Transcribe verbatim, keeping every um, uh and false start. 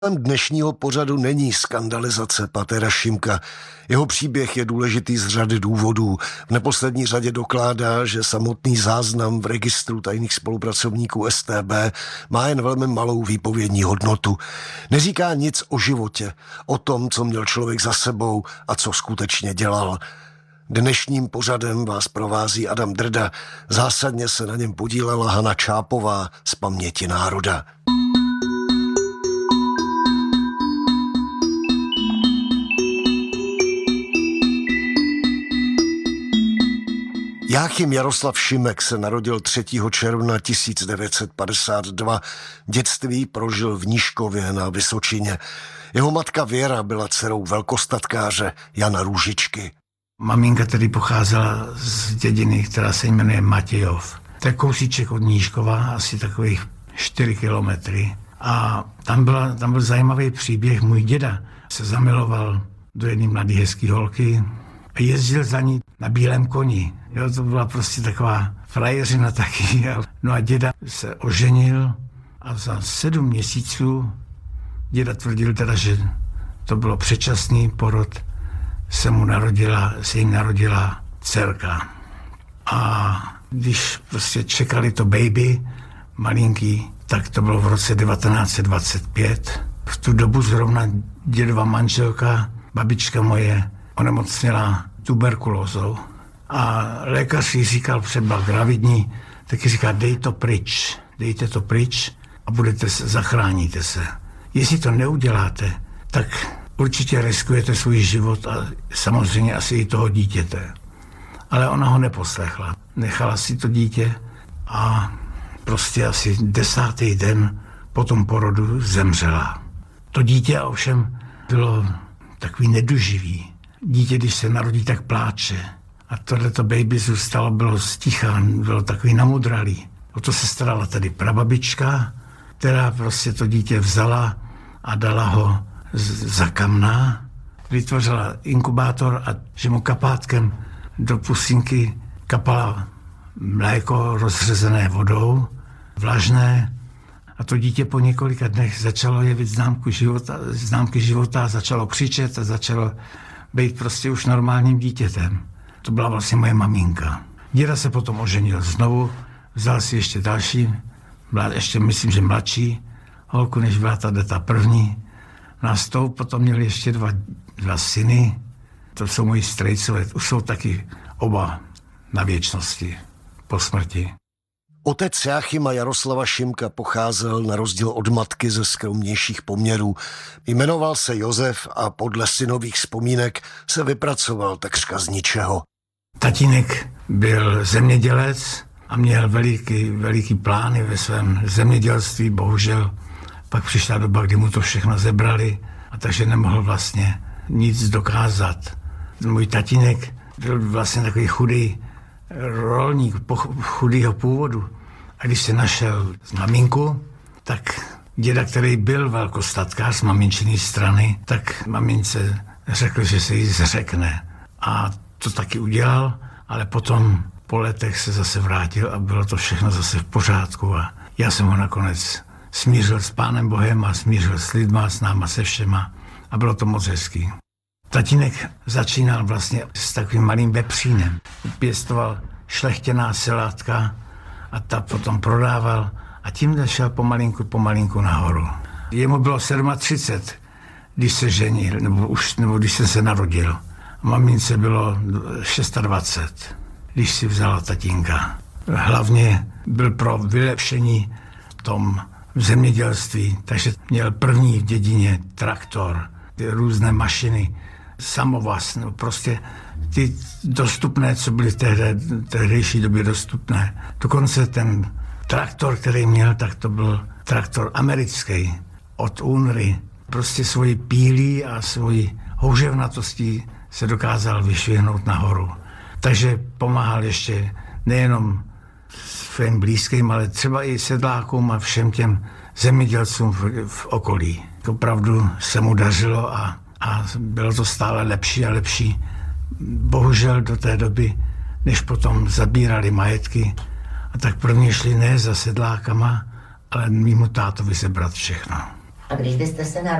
Dnešního pořadu není skandalizace Patera Šimka. Jeho příběh je důležitý z řady důvodů. V neposlední řadě dokládá, že samotný záznam v registru tajných spolupracovníků S T B má jen velmi malou výpovědní hodnotu. Neříká nic o životě, o tom, co měl člověk za sebou a co skutečně dělal. Dnešním pořadem vás provází Adam Drda. Zásadně se na něm podílela Hana Čápová z Paměti národa. Jáchym Jaroslav Šimek se narodil třetího června tisíc devět set padesát dva. Dětství prožil v Nížkově na Vysočině. Jeho matka Věra byla dcerou velkostatkáře Jana Růžičky. Maminka tedy pocházela z dědiny, která se jmenuje Matějov. To je kousíček od Nížkova, asi takových čtyři kilometry. A tam, byla, tam byl zajímavý příběh. Můj děda se zamiloval do jedné mladé hezké holky a jezdil za ní na bílém koni. Jo, to byla prostě taková frajeřina taky. No a děda se oženil a za sedm měsíců děda tvrdil teda, že to bylo předčasný porod, se mu narodila, se jim narodila dcerka. A když prostě čekali to baby, malinký, tak to bylo v roce devatenáct set dvacet pět. V tu dobu zrovna dědova manželka, babička moje, onemocněla tuberkulózou. A lékař jí říkal, třeba gravidní, taky říká, dej to pryč, dejte to pryč a budete se, zachráníte se. Jestli to neuděláte, tak určitě riskujete svůj život a samozřejmě asi i toho dítěte. Ale ona ho neposlechla. Nechala si to dítě a prostě asi desátý den po tom porodu zemřela. To dítě ovšem bylo takový neduživý. Dítě, když se narodí, tak pláče. A tohleto baby zůstalo, bylo sticha, bylo takový namudralý. O to se starala tady prababička, která prostě to dítě vzala a dala ho za kamna, vytvořila inkubátor a že mu kapátkem do pusinky kapala mléko rozřezené vodou, vlažné, a to dítě po několika dnech začalo jevit známku života, známky života, začalo křičet a začalo být prostě už normálním dítětem. To byla vlastně moje maminka. Děda se potom oženil znovu, vzal si ještě další, ještě myslím, že mladší holku, než byla tady ta první. No a s tou potom měli ještě dva, dva syny, to jsou moji strejcové, už jsou taky oba na věčnosti po smrti. Otec Jáchyma Jaroslava Šimka pocházel na rozdíl od matky ze skromnějších poměrů. Jmenoval se Josef a podle synových vzpomínek se vypracoval takřka z ničeho. Tatínek byl zemědělec a měl veliký, veliký plány ve svém zemědělství, bohužel pak přišla doba, kdy mu to všechno zebrali a takže nemohl vlastně nic dokázat. Můj tatínek byl vlastně takový chudý rolník, chudýho původu. A když se našel z maminku, tak děda, který byl velkostatkář z maminčiny strany, tak mamince řekl, že se jí zřekne. A to taky udělal, ale potom po letech se zase vrátil a bylo to všechno zase v pořádku. A já jsem ho nakonec smířil s Pánem Bohem a smířil s lidma, s náma, se všema. A bylo to moc hezký. Tatínek začínal vlastně s takovým malým vepřínem. Pěstoval šlechtěná selátka a ta potom prodával a tím šel pomalinku, pomalinku nahoru. Jemu bylo třicet sedm, když se ženil, nebo, už, nebo když jsem se narodil. Mamince bylo dvacet šest, když si vzala tatínka. Hlavně byl pro vylepšení v tom zemědělství, takže měl první v dědině traktor, ty různé mašiny, samovaz, no prostě ty dostupné, co byly v té tehdejší době dostupné. Dokonce ten traktor, který měl, tak to byl traktor americký od Unry. Prostě svoji pílí a svoji houževnatostí se dokázal vyšvihnout nahoru. Takže pomáhal ještě nejenom svým blízkým, ale třeba i sedlákům a všem těm zemědělcům v, v okolí. Opravdu se mu dařilo a, a bylo to stále lepší a lepší. Bohužel do té doby, než potom zabírali majetky, a tak prvně šli ne za sedlákama, ale mýmu tátovi sebrat všechno. A když byste se